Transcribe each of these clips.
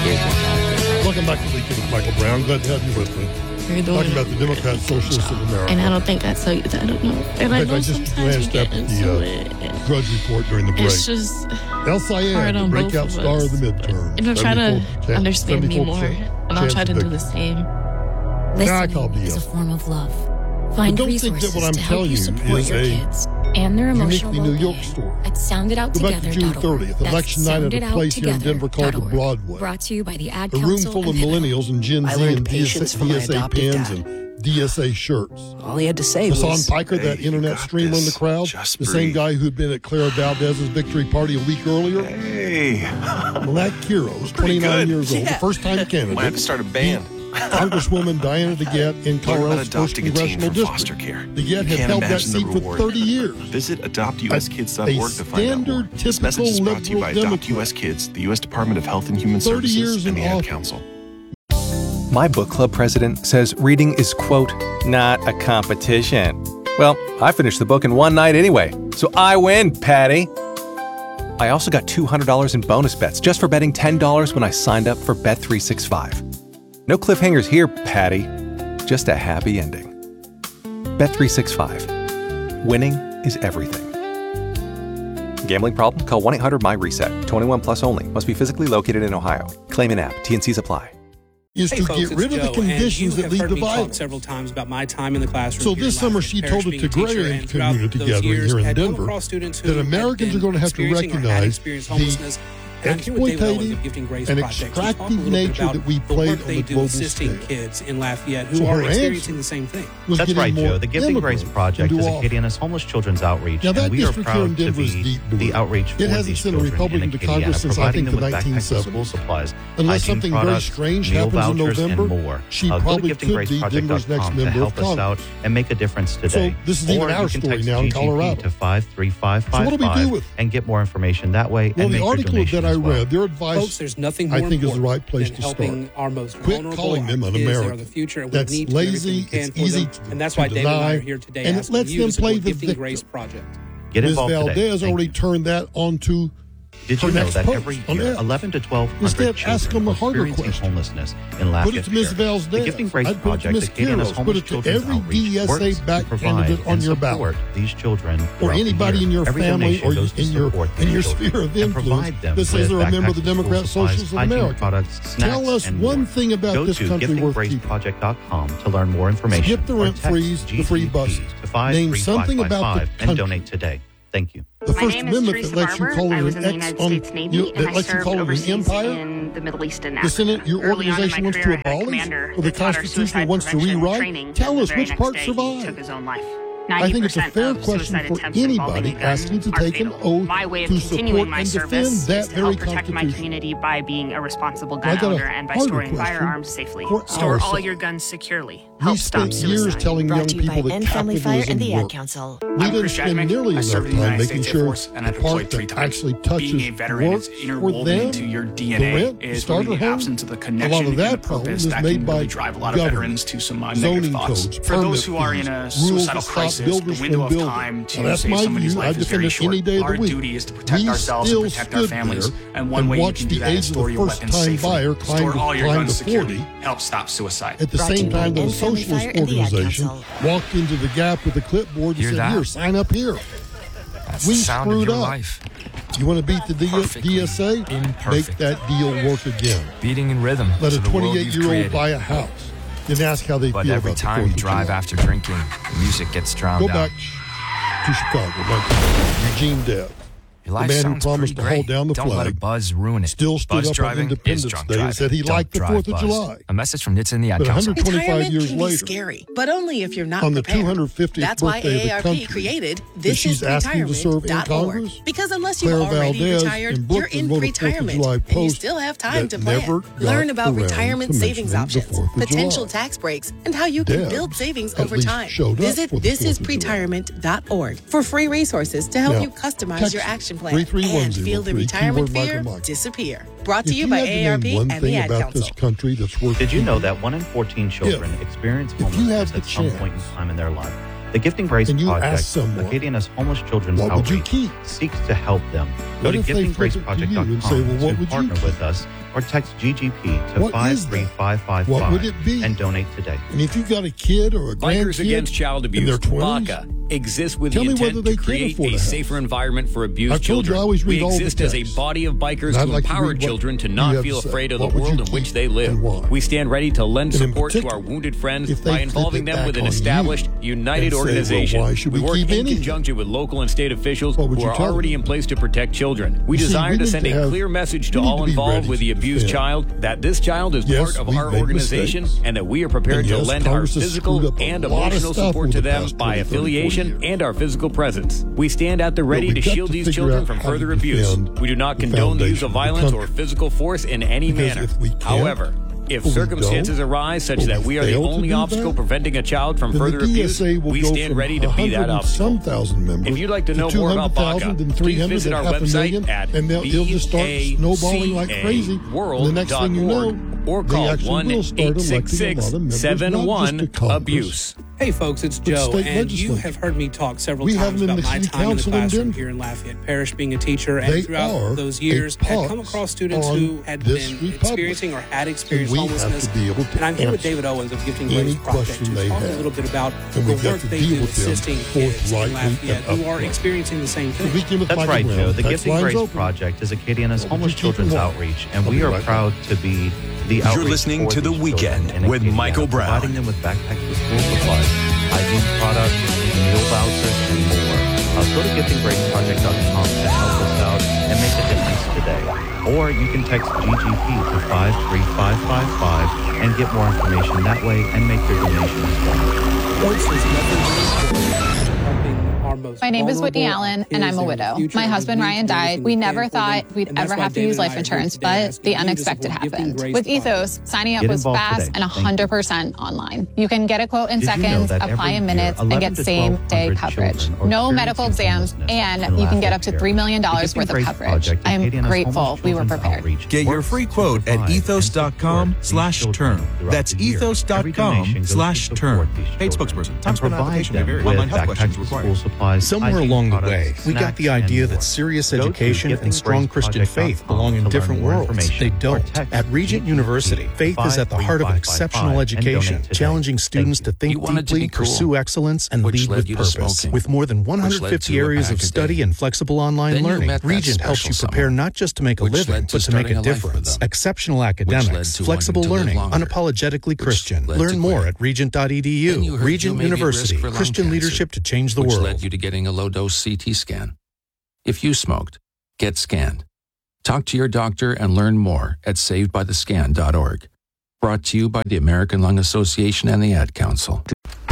Welcome back to Weekend with Michael Brown. Glad to have you with me. Talking about the Democrat Socialists of America. And I don't think I tell you that. I don't know. And I know I just sometimes glanced up at the Drudge Report during the break. It's just El Sayed, the breakout star of the midterm. And I'll try to understand me more. And I'll try to do the same. Listening is a form of love. Find resources to help you support your kids and their emotional New York well-being story. at sounditouttogether.org. Go back to June 30th, election night at a place here in Denver called the Broadway. Brought to you by the Ad A room Council full of and millennials and Gen Z in patience from my DSA adopted pens dad. and DSA shirts. All he had to say Hassan was, Piker, that internet streamer in the crowd, the same guy who'd been at Clara Valdez's victory party a week earlier. Hey. Matt Kiro was 29 years old, the first-time candidate. Might have to start a band. Congresswoman Diana DeGette in Colorado's first congressional district. DeGette had held that seat for 30 years. Visit adoptuskids.org to find out more. This message is brought to you by Adopt US Kids, the U.S. Department of Health and Human Services, and the Ad Council. My book club president says reading is, quote, not a competition. Well, I finished the book in one night anyway, so I win, Patty. I also got $200 in bonus bets just for betting $10 when I signed up for Bet365. No cliffhangers here, Patty. Just a happy ending. Bet365. Winning is everything. Gambling problem? Call 1-800-MY-RESET. 21 plus only. Must be physically located in Ohio. Claim in app. T&Cs apply. Is to get rid of the conditions that lead to violence. Several times about my time in the classroom. So this summer she told it to Agrarian Community Gathering here in Denver that Americans are going to have to recognize the exploitative and extractive nature that we played on the global scale. Kids in Lafayette who are experiencing the same thing. That's right, Joe. The Giving Grace Project is Acadiana's homeless children's outreach, and we are proud to be the outreach for these children in Acadiana, providing them with backpacks and school supplies, unless hygiene something very products, strange meal happens in vouchers, and November, more. she Go to probably could be Denver's next GivingGraceProject.com to member of help us out Congress. and make a difference today. So this is even our story now in Colorado. To 53555 So what do we do with it? and get more information that way. Well, and the make article your donation that I as well. read, their advice, Folks, there's nothing more I think, is the right place than to helping start. our most Quit vulnerable, calling them our an kids. They are American. the future, and That's we need lazy, to do everything we it's can easy for them. And that's to why David and I deny, are here today and it asking lets you them to support play the Gifting victim. Grace Project. Get Ms. involved today. Valdez Thank already you. turned that onto Did her you know next that post every on year, air. 11 to 1200 Instead, children ask them the are harder experiencing question. homelessness in Put Lafayette? it to Ms. Valdez. The Gifting Grace I'd put it to Project, Ms. Acadiana's Kiros. Put homeless it to children's every outreach, works DSA-backed to provide candidate on and your support ballot. these children Or throughout the anybody year. in your Every family donation or goes to in your support these children sphere of and influence provide them that says with they're a member of the backpacks, Democrat school supplies, Socialists of hygiene America. products, snacks, Tell us and one more. thing about Go this to country worth keeping. giftinggraceproject.com to learn more information. Skip the or rent text freeze, the free GGP buses. to Name something about the 53555 and country. donate today. Thank you. The My First name is Amendment Teresa that lets you Barber. call I it was an in the ex United on States Navy, that and I lets you served call it an overseas empire. in the Middle East and The Africa. Senate, your Early on in my organization wants to career, I had a abolish, commander or the that taught our Constitution suicide wants to prevention rewrite. training, Tell and us the very which next part day, he survived. took his own life. I think it's a 90% fair of question suicide for attempts involving anybody a gun asking to are take an fatal. oath My way of to continuing support my and defend service that is to very help protect my Constitution. community by being a responsible I gun got a owner and by harder storing question firearms safely. for Store all ourselves. your guns securely. We Help stop spent years suicide. telling young people that Family Fire and capitalism the Ad works. Council. We didn't spend nearly enough time making sure and I the deployed part 3 that times. actually touches Being a veteran works is for interwoven them. into your The DNA. rent, It is starter really the home, absence of the a connection lot of and the that problem purpose is that made can by really drive a lot of government, veterans to some zoning negative thoughts. codes, For those permit who are in a fees, rules suicidal to stop crisis, builders the window from of building. time Now, to that's save my somebody's view. I life is defend very it short. any day of the Our week. duty is to protect We ourselves and still protect our stood families. there And one and way you watched can do the that is age of store the your first weapons time safely. buyer climb Store to- all your climb guns to 40. securely. Help stop suicide. At the Brought to same you by time, the End Family socialist Fire and the Ad organization Council. walked into the gap with a clipboard and Hear said, that? "Here, sign up here." That's We the sound of screwed your up. life. You want to beat the Perfectly DSA? Make imperfect. that deal work again. Beating in rhythm Let to a the world you've 28-year-old created. buy a house. Then ask how they But feel every about time the you 4th of drive July. after drinking, the music gets drowned Go out. back to Chicago, like Eugene Debs. Your The life man who sounds promised pretty to hold great. down the Don't let a flag buzz ruin it. still stood Buzz up on driving is Independence drunk Day and driving. said he Don't liked the drive 4th of buzzed. July. A message from Nitsa and the Ad But Council. 125 years can be later, scary, but only if you're not on the prepared. 250th That's why birthday of the AARP country, created that This she's Is asking to serve in Retirement.org. Congress, Because unless you've Clara already Valdez retired, in you're Brooklyn in wrote a 4th of retirement, July and you post still have time to that plan. never Learn got about around retirement to savings mentioning the options, 4th of potential July. tax breaks, and how you can Debs build savings at over least time. showed up Visit for the 4th of July. thisisretirement.org for free resources to help Now, you customize text your action plan 33103, and feel the retirement keyword fear Michael. disappear. Brought to If you you by had to name AARP one and the thing Ad about Council. this country that's worth Did you know keeping, that 1 in 14 children experience if you had homelessness the at some chance point in time in their life? The Gifting Grace and you Project, ask someone, Acadiana's Homeless Children's what would you Outreach, keep? seeks to help them. Go to giftinggraceproject.com to partner with us or text GGP to 53555 what would it be? and donate today. And if you've got a kid or a grandkid Bikers Against Child Abuse, BACA, exists with the intent to create a safer environment for abused children. We exist as a body of bikers to empower children to not feel afraid of the world in which they live. We stand ready to lend support to our wounded friends by involving them with an established, united organization. We work in conjunction with local and state officials who are already in place to protect children. We desire to send a clear message to all involved with the abused child that this child is part of our organization and that we are prepared to lend our physical and emotional support to them by affiliation and our physical presence. We stand at the ready to shield these children from further abuse. We do not condone the use of violence or physical force in any manner. However, if circumstances arise such that we are the only obstacle preventing a child from further abuse, we stand ready to be that obstacle. If you'd like to know more about BACA, please visit our website at BACAworld.org or call 1-866-71-ABUSE. Hey folks, it's Joe, and you have heard me talk several times about my time in the classroom here in Lafayette Parish being a teacher, and throughout those years had come across students who had been experiencing or had experienced homelessness. And I'm here with David Owens of Gifting Grace Project to talk a little bit about the work they do assisting kids in Lafayette who are experiencing the same thing. That's right, Joe. The Gifting Grace Project is Acadiana's Homeless Children's Outreach, and we are proud to be the outreach. You're listening to The Weekend with Michael Brown. Providing them with backpacks with school supplies, hygiene products, meal vouchers, and more. Go to giftinggraceproject.com to help us out and make a difference today. Or you can text GGP to 53555 and get more information that way and make your donation as well. My name is Whitney Allen, and I'm a widow. My husband, Ryan, died. We never thought we'd ever have to use life insurance, but the unexpected happened. With Ethos, signing up was fast and 100% online. You can get a quote in seconds, apply in minutes, and get same-day coverage. No medical exams, and you can get up to $3 million worth of coverage. I am grateful we were prepared. Get your free quote at ethos.com/term. That's ethos.com/term. Paid spokesperson. Time spent on application may vary. Online health questions required. Somewhere along the way, we got the idea that serious education and strong Christian faith belong in different worlds. They don't. At Regent University, faith is at the heart of an exceptional education, challenging students to think deeply, pursue excellence, and lead with purpose. With more than 150 areas of study and flexible online learning, Regent helps you prepare not just to make a living, but to make a difference. Exceptional academics, flexible learning, unapologetically Christian. Learn more at regent.edu. Regent University, Christian leadership to change the world. Led you to getting a low-dose CT scan. If you smoked, get scanned. Talk to your doctor and learn more at savedbythescan.org. Brought to you by the American Lung Association and the Ad Council.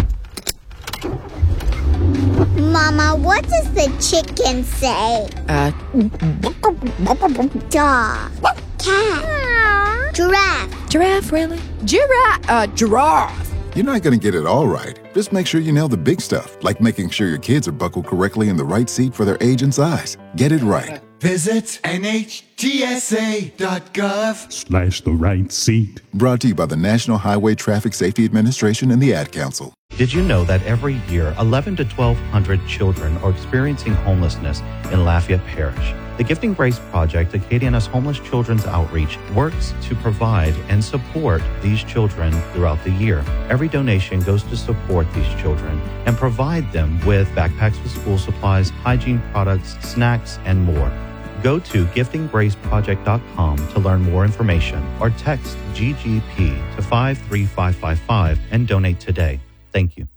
Mama, what does the chicken say? Dog. Cat. Giraffe. Giraffe, really? Giraffe. You're not going to get it all right. Just make sure you nail the big stuff, like making sure your kids are buckled correctly in the right seat for their age and size. Get it right. Visit NHTSA.gov/the right seat. Brought to you by the National Highway Traffic Safety Administration and the Ad Council. Did you know that every year 11 to 1,200 children are experiencing homelessness in Lafayette Parish? The Gifting Grace Project, Acadiana's Homeless Children's Outreach, works to provide and support these children throughout the year. Every donation goes to support these children and provide them with backpacks with school supplies, hygiene products, snacks, and more. Go to giftinggraceproject.com to learn more information or text GGP to 53555 and donate today. Thank you.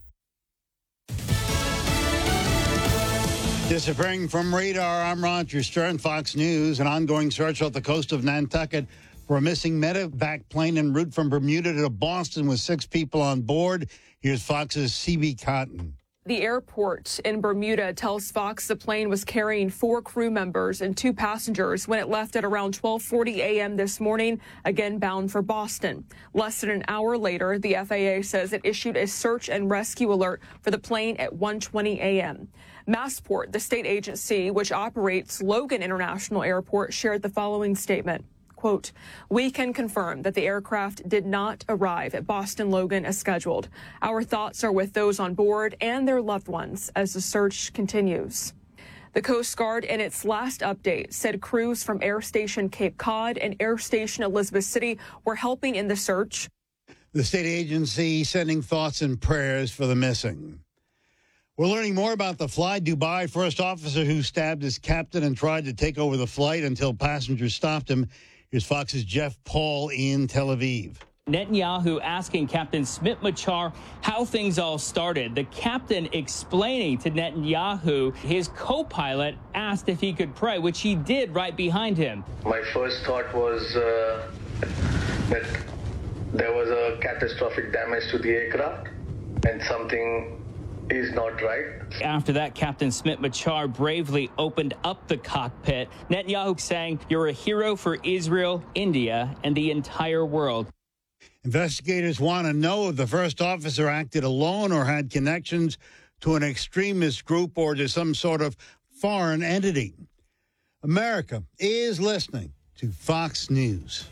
Disappearing from radar, I'm Roger Stern, Fox News. An ongoing search off the coast of Nantucket for a missing medevac plane en route from Bermuda to Boston with 6 people on board. Here's Fox's CB Cotton. The airport in Bermuda tells Fox the plane was carrying 4 crew members and 2 passengers when it left at around 12:40 a.m. this morning, again bound for Boston. Less than an hour later, the FAA says it issued a search and rescue alert for the plane at 1:20 a.m. Massport, the state agency which operates Logan International Airport, shared the following statement. quote, "We can confirm that the aircraft did not arrive at Boston Logan as scheduled. Our thoughts are with those on board and their loved ones as the search continues." The Coast Guard, in its last update, said crews from Air Station Cape Cod and Air Station Elizabeth City were helping in the search. The state agency sending thoughts and prayers for the missing. We're learning more about the Fly Dubai first officer who stabbed his captain and tried to take over the flight until passengers stopped him. Here's Fox's Jeff Paul in Tel Aviv. Netanyahu asking Captain Smit Machar how things all started. The captain explaining to Netanyahu his co-pilot asked if he could pray, which he did right behind him. My first thought was that there was a catastrophic damage to the aircraft and something is not right. After that, Captain Smit Machar bravely opened up the cockpit. Netanyahu saying, "You're a hero for Israel, India, and the entire world." Investigators want to know if the first officer acted alone or had connections to an extremist group or to some sort of foreign entity. America is listening to Fox News.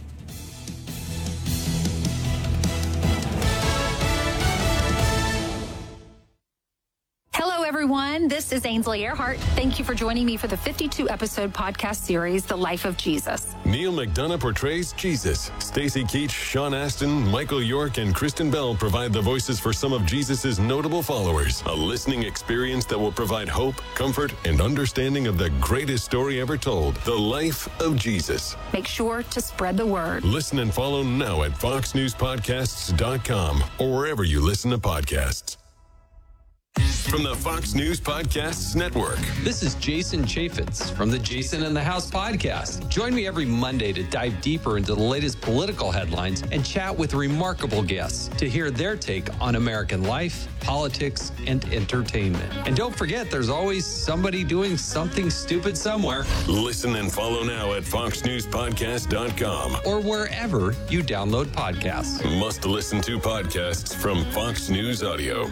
Hello, everyone. This is Ainsley Earhart. Thank you for joining me for the 52-episode podcast series, The Life of Jesus. Neil McDonough portrays Jesus. Stacey Keach, Sean Astin, Michael York, and Kristen Bell provide the voices for some of Jesus' notable followers. A listening experience that will provide hope, comfort, and understanding of the greatest story ever told, The Life of Jesus. Make sure to spread the word. Listen and follow now at foxnewspodcasts.com or wherever you listen to podcasts. From the Fox News Podcasts Network. This is Jason Chaffetz from the Jason in the House podcast. Join me every Monday to dive deeper into the latest political headlines and chat with remarkable guests to hear their take on American life, politics, and entertainment. And don't forget, there's always somebody doing something stupid somewhere. Listen and follow now at foxnewspodcast.com or wherever you download podcasts. Must listen to podcasts from Fox News Audio.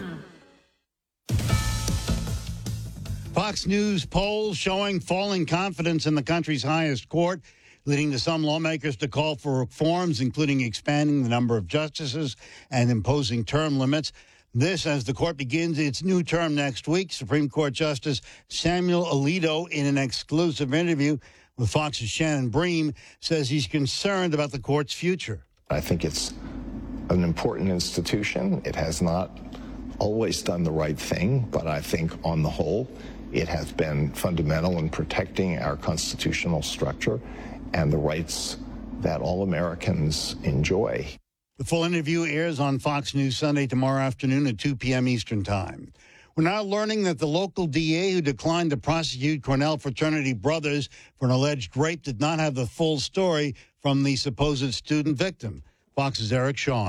Fox News polls showing falling confidence in the country's highest court, leading to some lawmakers to call for reforms, including expanding the number of justices and imposing term limits. This as the court begins its new term next week. Supreme Court Justice Samuel Alito, in an exclusive interview with Fox's Shannon Bream, says he's concerned about the court's future. I think it's an important institution. It has not always done the right thing, but I think on the whole, it has been fundamental in protecting our constitutional structure and the rights that all Americans enjoy. The full interview airs on Fox News Sunday tomorrow afternoon at 2 p.m. Eastern Time. We're now learning that the local DA who declined to prosecute Cornell fraternity brothers for an alleged rape did not have the full story from the supposed student victim. Fox's Eric Shaw.